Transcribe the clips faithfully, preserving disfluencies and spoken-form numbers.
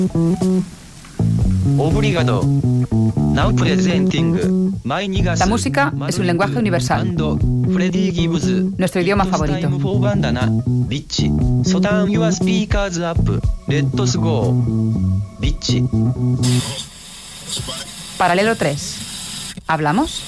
Obrigado. Now presenting. La música es un lenguaje universal. Nuestro idioma favorito. Paralelo tres. ¿Hablamos?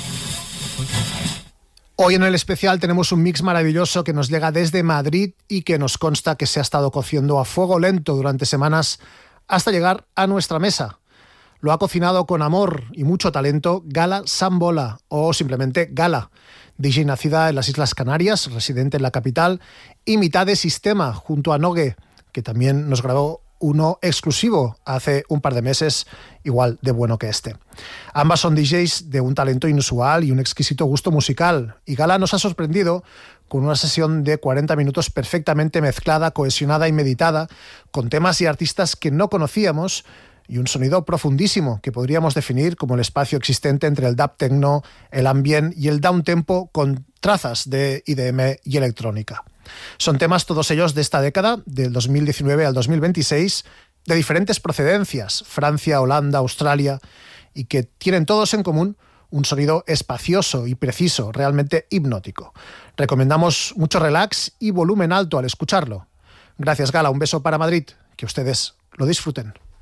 Hoy en el especial tenemos un mix maravilloso que nos llega desde Madrid y que nos consta que se ha estado cociendo a fuego lento durante semanas hasta llegar a nuestra mesa. Lo ha cocinado con amor y mucho talento Gala Sambola, o simplemente Gala, D J nacida en las Islas Canarias, residente en la capital, y mitad de sistema junto a Nogue, que también nos grabó uno exclusivo hace un par de meses, igual de bueno que este. Ambas son D Js de un talento inusual y un exquisito gusto musical, y Gala nos ha sorprendido con una sesión de cuarenta minutos perfectamente mezclada, cohesionada y meditada, con temas y artistas que no conocíamos, y un sonido profundísimo que podríamos definir como el espacio existente entre el dub techno, el ambient y el downtempo con trazas de I D M y electrónica. Son temas todos ellos de esta década, del dos mil diecinueve al dos mil veintiséis, de diferentes procedencias, Francia, Holanda, Australia, y que tienen todos en común un sonido espacioso y preciso, realmente hipnótico. Recomendamos mucho relax y volumen alto al escucharlo. Gracias, Gala, un beso para Madrid, que ustedes lo disfruten.